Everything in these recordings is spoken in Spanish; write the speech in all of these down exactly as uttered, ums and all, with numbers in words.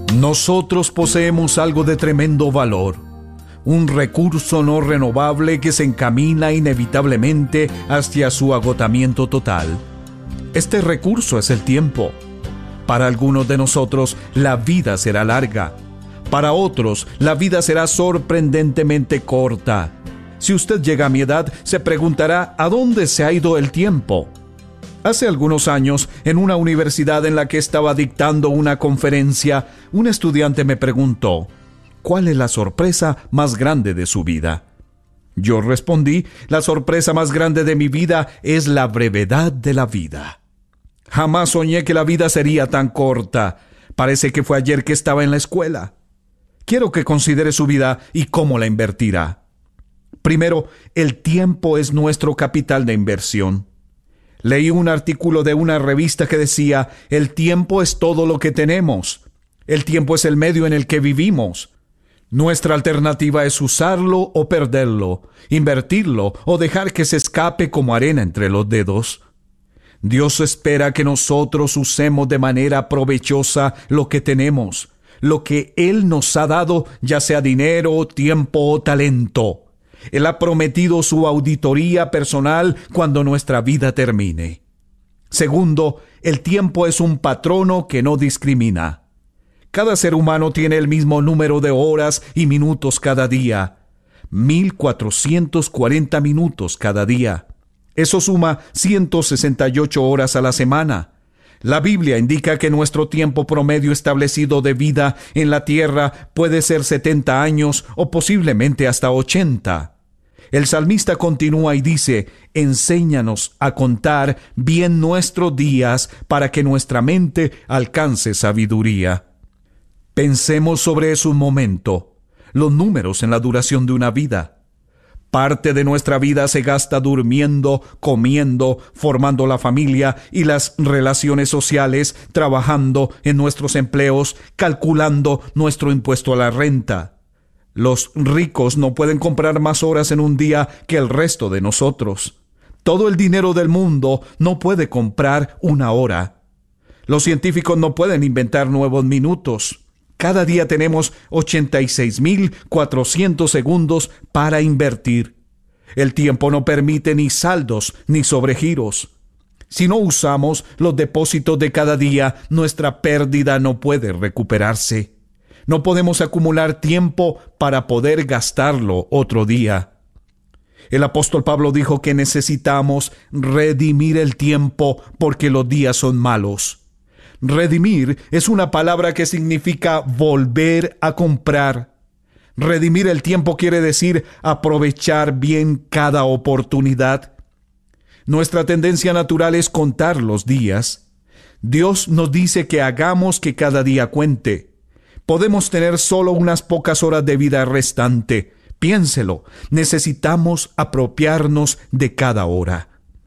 Nosotros poseemos algo de tremendo valor, un recurso no renovable que se encamina inevitablemente hacia su agotamiento total. Este recurso es el tiempo. Para algunos de nosotros, la vida será larga. Para otros, la vida será sorprendentemente corta. Si usted llega a mi edad, se preguntará ¿a dónde se ha ido el tiempo? Hace algunos años, en una universidad en la que estaba dictando una conferencia, un estudiante me preguntó, ¿cuál es la sorpresa más grande de su vida? Yo respondí, la sorpresa más grande de mi vida es la brevedad de la vida. Jamás soñé que la vida sería tan corta. Parece que fue ayer que estaba en la escuela. Quiero que considere su vida y cómo la invertirá. Primero, el tiempo es nuestro capital de inversión. Leí un artículo de una revista que decía, el tiempo es todo lo que tenemos. El tiempo es el medio en el que vivimos. Nuestra alternativa es usarlo o perderlo, invertirlo o dejar que se escape como arena entre los dedos. Dios espera que nosotros usemos de manera provechosa lo que tenemos, lo que Él nos ha dado, ya sea dinero, tiempo o talento. Él ha prometido su auditoría personal cuando nuestra vida termine. Segundo, el tiempo es un patrono que no discrimina. Cada ser humano tiene el mismo número de horas y minutos cada día. mil cuatrocientos cuarenta minutos cada día. Eso suma ciento sesenta y ocho horas a la semana. La Biblia indica que nuestro tiempo promedio establecido de vida en la tierra puede ser setenta años o posiblemente hasta ochenta. El salmista continúa y dice, enséñanos a contar bien nuestros días para que nuestra mente alcance sabiduría. Pensemos sobre eso un momento, los números en la duración de una vida. Parte de nuestra vida se gasta durmiendo, comiendo, formando la familia y las relaciones sociales, trabajando en nuestros empleos, calculando nuestro impuesto a la renta. Los ricos no pueden comprar más horas en un día que el resto de nosotros. Todo el dinero del mundo no puede comprar una hora. Los científicos no pueden inventar nuevos minutos. Cada día tenemos ochenta y seis mil cuatrocientos segundos para invertir. El tiempo no permite ni saldos ni sobregiros. Si no usamos los depósitos de cada día, nuestra pérdida no puede recuperarse. No podemos acumular tiempo para poder gastarlo otro día. El apóstol Pablo dijo que necesitamos redimir el tiempo porque los días son malos. Redimir es una palabra que significa volver a comprar. Redimir el tiempo quiere decir aprovechar bien cada oportunidad. Nuestra tendencia natural es contar los días. Dios nos dice que hagamos que cada día cuente. Podemos tener solo unas pocas horas de vida restante. Piénselo, necesitamos apropiarnos de cada hora.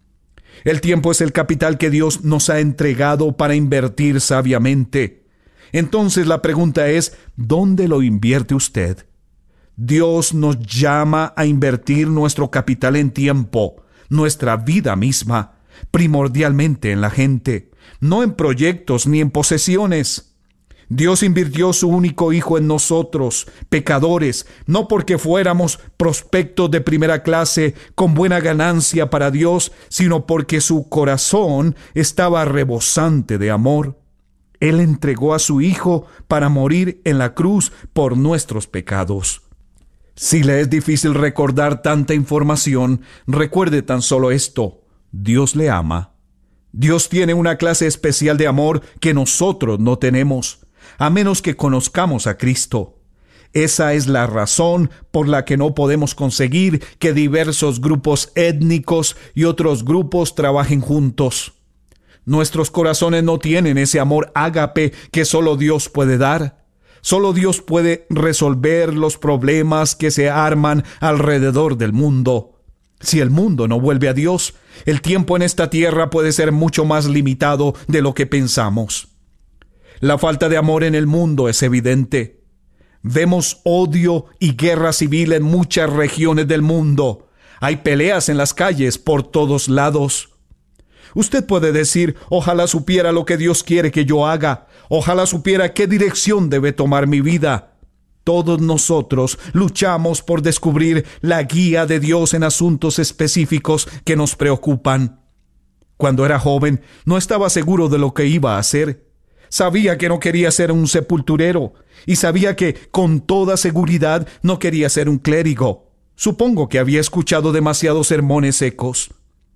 El tiempo es el capital que Dios nos ha entregado para invertir sabiamente. Entonces la pregunta es, ¿dónde lo invierte usted? Dios nos llama a invertir nuestro capital en tiempo, nuestra vida misma, primordialmente en la gente, no en proyectos ni en posesiones. Dios invirtió su único Hijo en nosotros, pecadores, no porque fuéramos prospectos de primera clase con buena ganancia para Dios, sino porque su corazón estaba rebosante de amor. Él entregó a su Hijo para morir en la cruz por nuestros pecados. Si le es difícil recordar tanta información, recuerde tan solo esto: Dios le ama. Dios tiene una clase especial de amor que nosotros no tenemos, a menos que conozcamos a Cristo. Esa es la razón por la que no podemos conseguir que diversos grupos étnicos y otros grupos trabajen juntos. Nuestros corazones no tienen ese amor ágape que solo Dios puede dar. Solo Dios puede resolver los problemas que se arman alrededor del mundo. Si el mundo no vuelve a Dios, el tiempo en esta tierra puede ser mucho más limitado de lo que pensamos. La falta de amor en el mundo es evidente. Vemos odio y guerra civil en muchas regiones del mundo. Hay peleas en las calles por todos lados. Usted puede decir, ojalá supiera lo que Dios quiere que yo haga, ojalá supiera qué dirección debe tomar mi vida. Todos nosotros luchamos por descubrir la guía de Dios en asuntos específicos que nos preocupan. Cuando era joven, no estaba seguro de lo que iba a hacer. Sabía que no quería ser un sepulturero y sabía que, con toda seguridad, no quería ser un clérigo. Supongo que había escuchado demasiados sermones secos.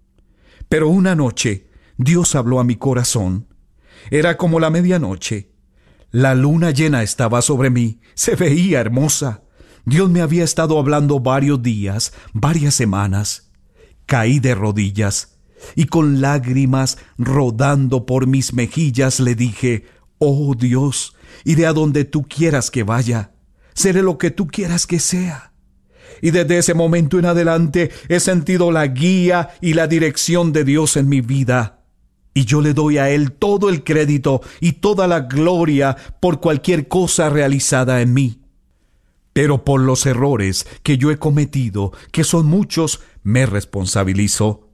Pero una noche, Dios habló a mi corazón. Era como la medianoche. La luna llena estaba sobre mí. Se veía hermosa. Dios me había estado hablando varios días, varias semanas. Caí de rodillas y con lágrimas rodando por mis mejillas le dije, oh Dios, iré a donde tú quieras que vaya. Seré lo que tú quieras que sea. Y desde ese momento en adelante he sentido la guía y la dirección de Dios en mi vida. Y yo le doy a Él todo el crédito y toda la gloria por cualquier cosa realizada en mí. Pero por los errores que yo he cometido, que son muchos, me responsabilizo.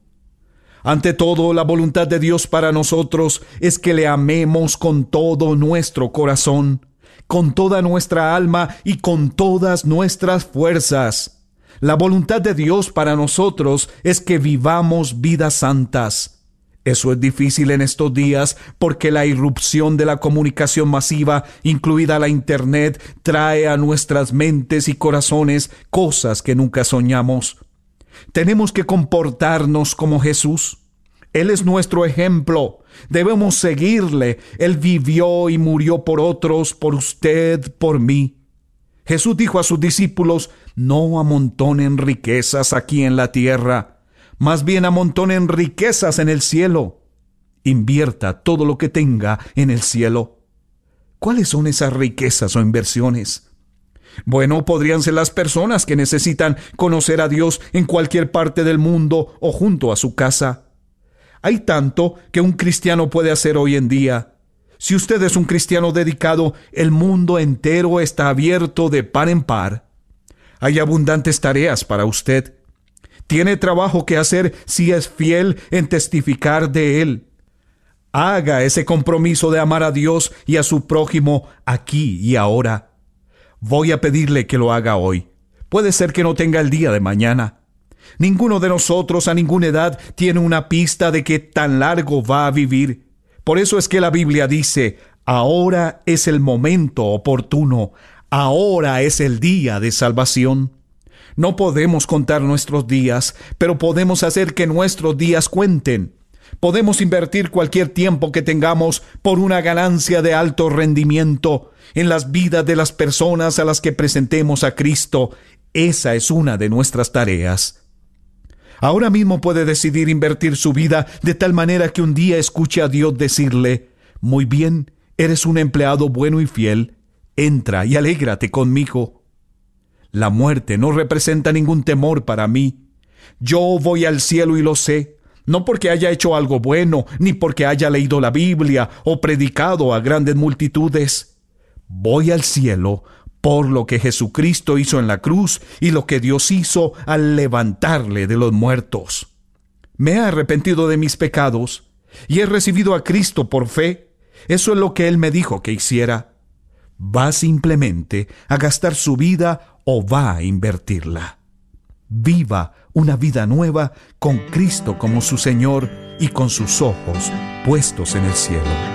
Ante todo, la voluntad de Dios para nosotros es que le amemos con todo nuestro corazón, con toda nuestra alma y con todas nuestras fuerzas. La voluntad de Dios para nosotros es que vivamos vidas santas. Eso es difícil en estos días porque la irrupción de la comunicación masiva, incluida la Internet, trae a nuestras mentes y corazones cosas que nunca soñamos. Tenemos que comportarnos como Jesús. Él es nuestro ejemplo. Debemos seguirle. Él vivió y murió por otros, por usted, por mí. Jesús dijo a sus discípulos, no amontonen riquezas aquí en la tierra. Más bien amontonen riquezas en el cielo. Invierta todo lo que tenga en el cielo. ¿Cuáles son esas riquezas o inversiones? Bueno, podrían ser las personas que necesitan conocer a Dios en cualquier parte del mundo o junto a su casa. Hay tanto que un cristiano puede hacer hoy en día. Si usted es un cristiano dedicado, el mundo entero está abierto de par en par. Hay abundantes tareas para usted. Tiene trabajo que hacer si es fiel en testificar de Él. Haga ese compromiso de amar a Dios y a su prójimo aquí y ahora. Voy a pedirle que lo haga hoy. Puede ser que no tenga el día de mañana. Ninguno de nosotros a ninguna edad tiene una pista de qué tan largo va a vivir. Por eso es que la Biblia dice, ahora es el momento oportuno, ahora es el día de salvación. No podemos contar nuestros días, pero podemos hacer que nuestros días cuenten. Podemos invertir cualquier tiempo que tengamos por una ganancia de alto rendimiento en las vidas de las personas a las que presentemos a Cristo. Esa es una de nuestras tareas. Ahora mismo puede decidir invertir su vida de tal manera que un día escuche a Dios decirle, muy bien, eres un empleado bueno y fiel, entra y alégrate conmigo. La muerte no representa ningún temor para mí. Yo voy al cielo y lo sé, no porque haya hecho algo bueno, ni porque haya leído la Biblia o predicado a grandes multitudes. Voy al cielo por lo que Jesucristo hizo en la cruz y lo que Dios hizo al levantarle de los muertos. Me he arrepentido de mis pecados y he recibido a Cristo por fe. Eso es lo que Él me dijo que hiciera. ¿Va simplemente a gastar su vida o va a invertirla? Viva una vida nueva con Cristo como su Señor y con sus ojos puestos en el cielo.